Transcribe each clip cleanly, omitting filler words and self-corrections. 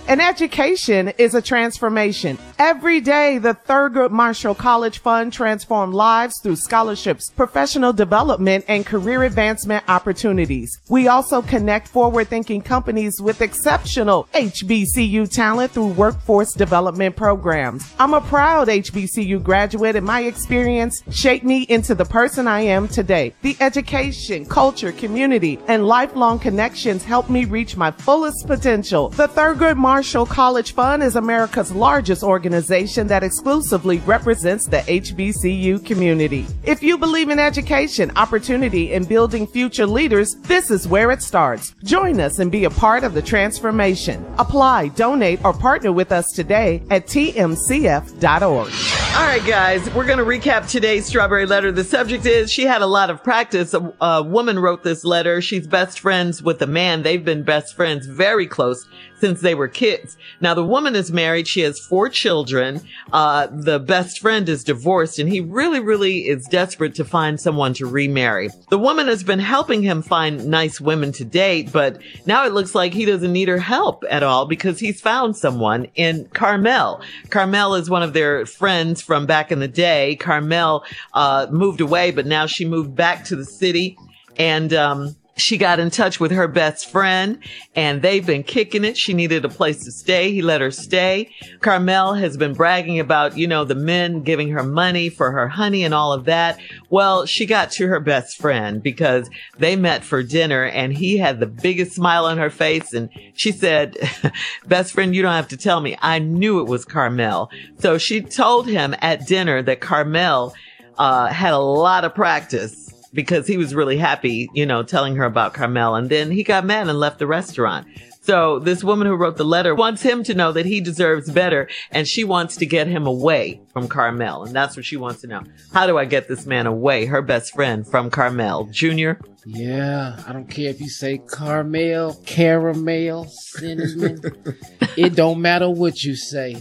An education is a transformation. Every day, the Thurgood Marshall College Fund transforms lives through scholarships, professional development, and career advancement opportunities. We also connect forward-thinking companies with exceptional HBCU talent through workforce development programs. I'm a proud HBCU graduate, and my experience shaped me into the person I am today. The education, culture, community, and lifelong connections helped me reach my fullest potential. The Thurgood Marshall College Fund is America's largest organization that exclusively represents the HBCU community. If you believe in education, opportunity, and building future leaders, this is where it starts. Join us and be a part of the transformation. Apply, donate, or partner with us today at tmcf.org. All right, guys, we're going to recap today's Strawberry Letter. The subject is she had a lot of practice. A woman wrote this letter. She's best friends with a man. They've been best friends, very close, since they were kids. Now, the woman is married. She has 4 children. The best friend is divorced, and he really is desperate to find someone to remarry. The woman has been helping him find nice women to date, but now it looks like he doesn't need her help at all because he's found someone in Carmel. Carmel is one of their friends from back in the day. Carmel moved away, but now she moved back to the city, and she got in touch with her best friend, and they've been kicking it. She needed a place to stay. He let her stay. Carmel has been bragging about, the men giving her money for her honey and all of that. Well, she got to her best friend because they met for dinner, and he had the biggest smile on her face. And she said, best friend, you don't have to tell me. I knew it was Carmel. So she told him at dinner that Carmel had a lot of practice, because he was really happy, telling her about Carmel. And then he got mad and left the restaurant. So this woman who wrote the letter wants him to know that he deserves better, and she wants to get him away from Carmel. And that's what she wants to know. How do I get this man away, her best friend, from Carmel? Junior? Yeah, I don't care if you say Carmel, caramel, cinnamon. It don't matter what you say.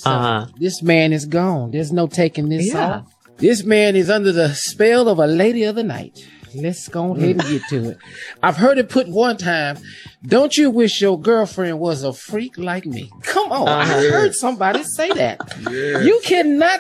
This man is gone. There's no taking this off. This man is under the spell of a lady of the night. Let's go ahead and get to it. I've heard it put one time, don't you wish your girlfriend was a freak like me? Come on, I heard somebody say that. You cannot